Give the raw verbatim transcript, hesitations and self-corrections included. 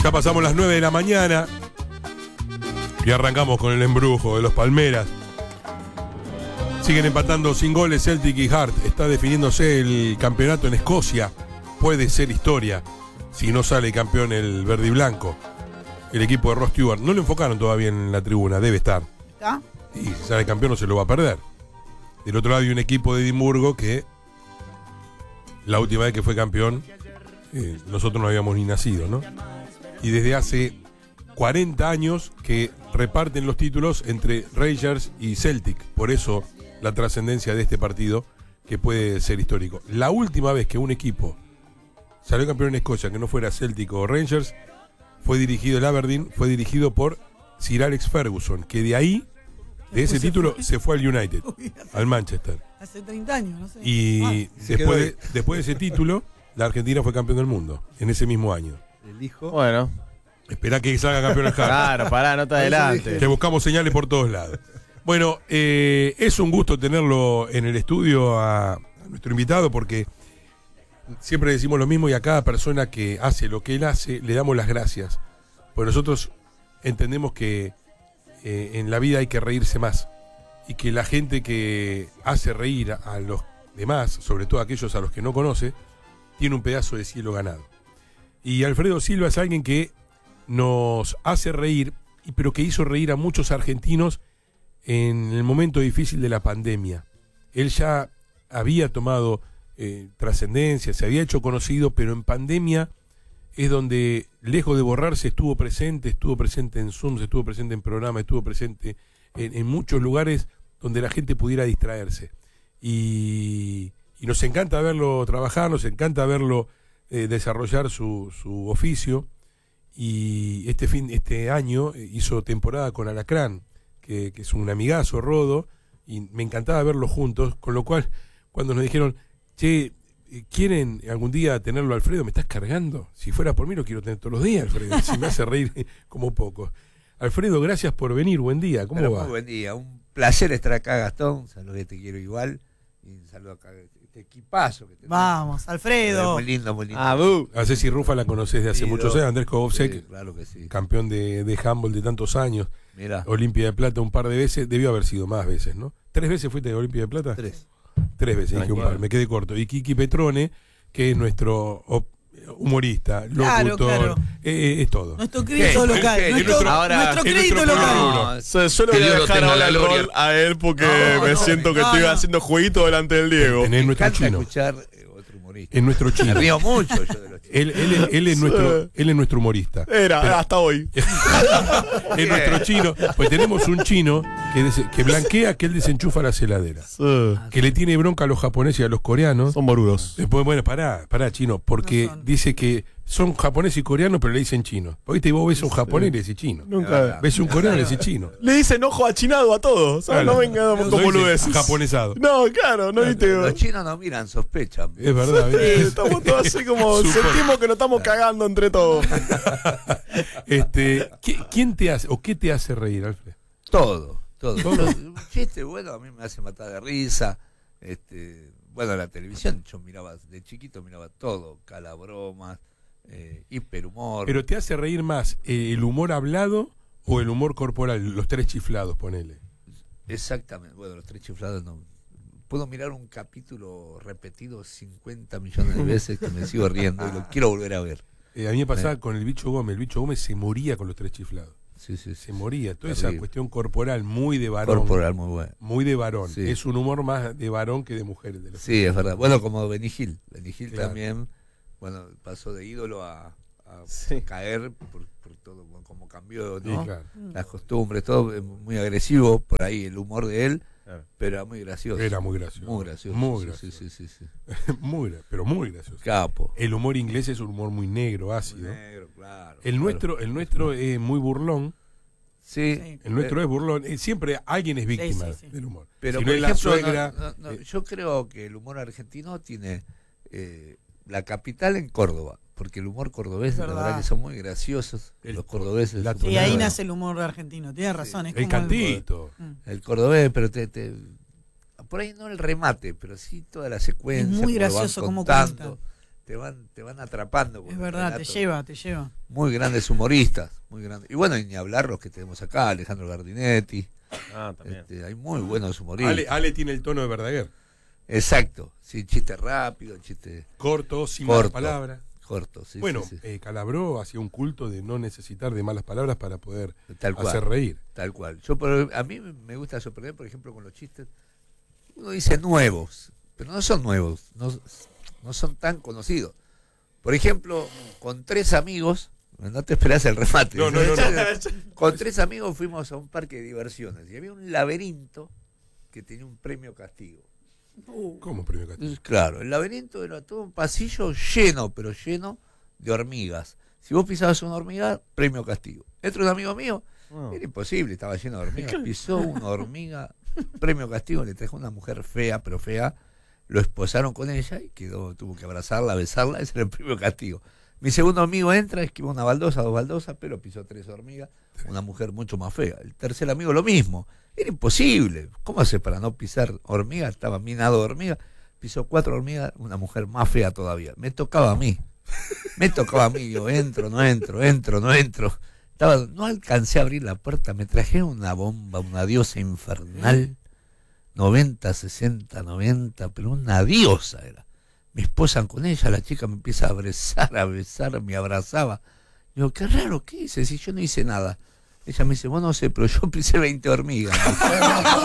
Ya pasamos las nueve de la mañana y arrancamos con el embrujo de los Palmeras. Siguen empatando sin goles Celtic y Hart. Está definiéndose el campeonato en Escocia. Puede ser historia si no sale campeón el verde y blanco. El equipo de Ross Stewart. No lo enfocaron todavía en la tribuna, debe estar. ¿Está? Y si sale campeón no se lo va a perder. Del otro lado hay un equipo de Edimburgo que la última vez que fue campeón eh, nosotros no habíamos ni nacido, ¿no? Y desde hace cuarenta años que reparten los títulos entre Rangers y Celtic. Por eso la trascendencia de este partido que puede ser histórico. La última vez que un equipo salió campeón en Escocia que no fuera Celtic o Rangers fue dirigido, el Aberdeen fue dirigido por Sir Alex Ferguson, que de ahí, de ese título, se fue al United, al Manchester. Hace treinta años, no sé. Y Ah, después de, después de ese título, la Argentina fue campeón del mundo, en ese mismo año. El hijo. Bueno. Esperá que salga campeón el Hart. Claro, pará, no te adelante. Que buscamos señales por todos lados. Bueno, eh, es un gusto tenerlo en el estudio a, a nuestro invitado porque siempre decimos lo mismo y a cada persona que hace lo que él hace le damos las gracias. Porque nosotros entendemos que eh, en la vida hay que reírse más y que la gente que hace reír a los demás, sobre todo a aquellos a los que no conoce, tiene un pedazo de cielo ganado. Y Alfredo Silva es alguien que nos hace reír, pero que hizo reír a muchos argentinos en el momento difícil de la pandemia. Él ya había tomado eh, trascendencia, se había hecho conocido, pero en pandemia es donde, lejos de borrarse, estuvo presente, estuvo presente en Zoom, estuvo presente en programas, estuvo presente en, en muchos lugares donde la gente pudiera distraerse. Y, y nos encanta verlo trabajar, nos encanta verlo eh, desarrollar su, su oficio. Y este fin, este año hizo temporada con Alacrán, que, que es un amigazo, Rodo, y me encantaba verlos juntos, con lo cual, cuando nos dijeron, che, ¿quieren algún día tenerlo Alfredo? ¿Me estás cargando? Si fuera por mí lo quiero tener todos los días, Alfredo, si me hace reír como poco. Alfredo, gracias por venir, buen día, ¿cómo Pero va? Muy buen día, un placer estar acá, Gastón, saludos que te quiero igual, y un saludo acá, este equipazo que tenemos. Vamos, Alfredo. Muy lindo, muy lindo. Ah, bu. A Ceci Rufa la conoces de hace Sí, muchos do- años, Andrés Kovsek, Sí, claro que sí. campeón de, de handball de tantos años, Mira, Olimpia de Plata un par de veces, debió haber sido más veces, ¿no? ¿Tres veces fuiste de Olimpia de Plata? tres. Tres veces, dije un par, me quedé corto. Y Kiki Petrone, que es nuestro op- humorista, Claro, locutor, claro. eh, es todo. Nuestro crédito ¿Qué? local. ¿Qué? Nuestro, Nuestro- ahora- nuestro es crédito nuestro local. programa. No, So, yo le Que voy a Dios lo dejar tenga ahora la el gloria. rol a él porque No, me no, siento que no, estoy no. haciendo jueguito delante del Diego. Tenés Me nuestro encanta chino. escuchar eh, otro humorista. Es nuestro Me chino. río mucho yo de los chinos. Él, él, es- él es nuestro, él es nuestro humorista. Era, Pero- hasta hoy. Es nuestro chino. Pues tenemos un chino que, des- que blanquea que él desenchufa las heladeras. Que le tiene bronca a los japoneses y a los coreanos. Son borudos. Después, bueno, pará, pará, chino, porque No son. dice que son japoneses y coreanos, pero le dicen chino. Porque viste, vos ves un japonés y le decís chino. Nunca. Ves un coreano y le decís chino. Le dicen ojo achinado a todos. ¿Sabes? Claro. No vengan No con dicen boludeces. japonesado. No, claro, no viste. Los chinos no miran, sospechan. Es verdad, Sí, ¿viste? estamos todos así como Súper. sentimos que nos estamos cagando entre todos. Este, ¿qui- ¿Quién te hace o qué te hace reír, Alfred? Todo, todo. Todo. Un chiste bueno a mí me hace matar de risa. Este, bueno, la televisión yo miraba, de chiquito miraba todo, calabromas, eh, hiperhumor. Pero te hace reír más eh, el humor hablado o el humor corporal, los tres chiflados, ponele. Exactamente, bueno, los tres chiflados no. Puedo mirar un capítulo repetido cincuenta millones de veces que me sigo riendo y lo quiero volver a ver. Eh, a mí me pasaba Eh. con el bicho Gómez, el bicho Gómez se moría con los tres chiflados. Sí, sí, Se sí. moría. Toda esa Terrible. cuestión corporal muy de varón. Corporal muy bueno. Muy de varón. Sí. Es un humor más de varón que de mujer. De los Sí, es verdad. Bueno, como Benny Hill. Benny Hill Claro. también, bueno, pasó de ídolo a, a Sí. caer por, por todo, como cambió, Sí, ¿no? claro. Las costumbres, todo eh, muy agresivo, por ahí el humor de él, Claro. pero era muy gracioso. Era muy gracioso. Muy gracioso. Muy sí, gracioso. Sí, sí, sí, sí. muy gra- pero muy gracioso. Capo. El humor inglés es un humor muy negro, ácido. Negro, claro. El claro. nuestro, el nuestro es muy burlón. Sí, Sí. El nuestro es burlón. Eh, Siempre alguien es víctima sí, sí. del humor. pero si por no es la ejemplo, suegra. no, no, no, eh, yo creo que el humor argentino tiene eh, la capital en Córdoba, porque el humor cordobés, Es la verdad. verdad que son muy graciosos, El- los cordobeses. la son Sí, muy ahí Claro. nace el humor argentino. Tienes razón. Es el como cantito. Mm. El cordobés, pero te, te- por ahí no el remate, pero sí toda la secuencia. Es muy como lo van gracioso cómo contando, cuenta. Te van, te van atrapando. con Es el verdad, te relato. lleva, te lleva. muy grandes humoristas, muy grandes. Y bueno, y ni hablar los que tenemos acá, Alejandro Gardinetti. Ah, también. Este, hay muy buenos humoristas. Ale, Ale tiene el tono de Verdaguer. Exacto, sí, chiste rápido, chiste Corto, sin Corto. malas palabras. corto. Sí, Bueno, sí, sí. eh, Calabró hacía un culto de no necesitar de malas palabras para poder Tal cual. hacer reír. Tal cual. Yo por- a mí me gusta sorprender, por ejemplo, con los chistes. Uno dice nuevos, pero no son nuevos, no, no son tan conocidos. Por ejemplo, con tres amigos, no te esperás el remate. No, no, no, no. Con tres amigos fuimos a un parque de diversiones y había un laberinto que tenía un premio castigo. ¿Cómo premio Castillo? Entonces, claro, el laberinto era todo un pasillo lleno, pero lleno de hormigas. Si vos pisabas una hormiga, premio castigo. Entra un amigo mío, Oh. era imposible, estaba lleno de hormigas. Pisó una hormiga, premio castigo, le trajo una mujer fea, pero fea, lo esposaron con ella y quedó, tuvo que abrazarla, besarla, ese era el premio castigo. Mi segundo amigo entra, esquiva una baldosa, dos baldosas, pero pisó tres hormigas, una mujer mucho más fea. El tercer amigo lo mismo, era imposible. ¿Cómo hace para no pisar hormigas? Estaba minado de hormigas, pisó cuatro hormigas, una mujer más fea todavía. Me tocaba a mí, me tocaba a mí, yo entro, no entro, entro, no entro. Estaba, no alcancé a abrir la puerta, me trajeron una bomba, una diosa infernal, noventa, sesenta, noventa, pero una diosa era. Me esposan con ella, la chica me empieza a besar, a besar, me abrazaba. Digo, qué raro, ¿qué hice? Si yo no hice nada. Ella me dice, vos no sé, pero yo pisé veinte hormigas.